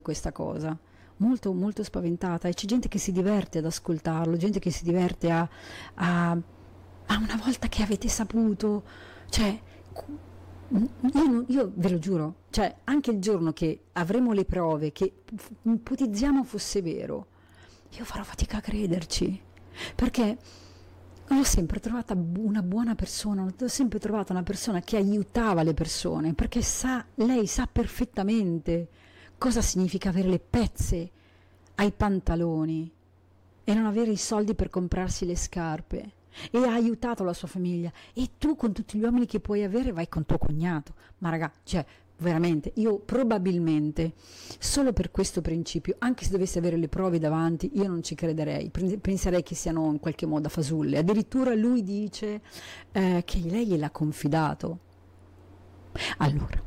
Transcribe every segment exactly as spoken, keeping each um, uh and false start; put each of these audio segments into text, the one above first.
questa cosa, molto molto spaventata, e c'è gente che si diverte ad ascoltarlo, gente che si diverte a, a, a una volta che avete saputo, cioè io, non- io ve lo giuro, cioè anche il giorno che avremo le prove, che f- ipotizziamo fosse vero, io farò fatica a crederci, perché l'ho sempre trovata bu- una buona persona, l'ho sempre trovata una persona che aiutava le persone, perché sa, lei sa perfettamente cosa significa avere le pezze ai pantaloni e non avere i soldi per comprarsi le scarpe. E ha aiutato la sua famiglia. E tu, con tutti gli uomini che puoi avere, vai con tuo cognato. Ma raga, cioè, veramente, io probabilmente, solo per questo principio, anche se dovessi avere le prove davanti, io non ci crederei. Pre- penserei che siano in qualche modo fasulle. Addirittura lui dice eh, che lei gliel'ha confidato. Allora,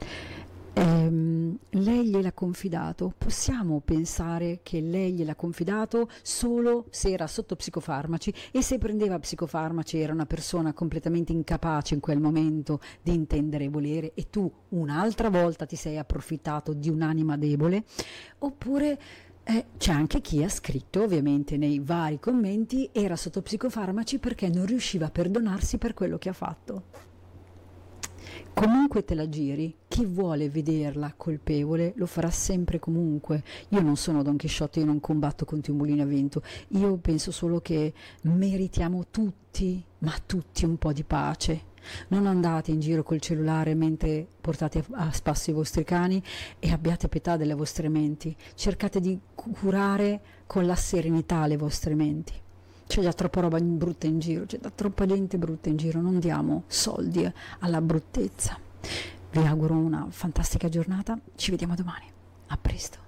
ehm, lei gliel'ha confidato. Possiamo pensare che lei gliel'ha confidato solo se era sotto psicofarmaci, e se prendeva psicofarmaci era una persona completamente incapace in quel momento di intendere e volere, e tu un'altra volta ti sei approfittato di un'anima debole? Oppure eh, c'è anche chi ha scritto, ovviamente nei vari commenti, era sotto psicofarmaci perché non riusciva a perdonarsi per quello che ha fatto. Comunque te la giri, chi vuole vederla colpevole lo farà sempre comunque. Io non sono Don Chisciotte, io non combatto contro i mulini a vento, io penso solo che meritiamo tutti, ma tutti, un po' di pace. Non andate in giro col cellulare mentre portate a a spasso i vostri cani, e abbiate pietà delle vostre menti. Cercate di cu- curare con la serenità le vostre menti. C'è già troppa roba in- brutta in giro, c'è già troppa gente brutta in giro, non diamo soldi eh, alla bruttezza. Vi auguro una fantastica giornata, ci vediamo domani. A presto.